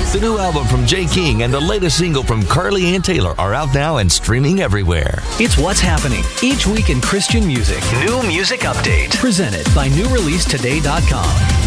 The new album from Jay King and the latest single from Carly Ann Taylor are out now and streaming everywhere. It's what's happening each week in Christian music. New Music Update. Presented by NewReleaseToday.com.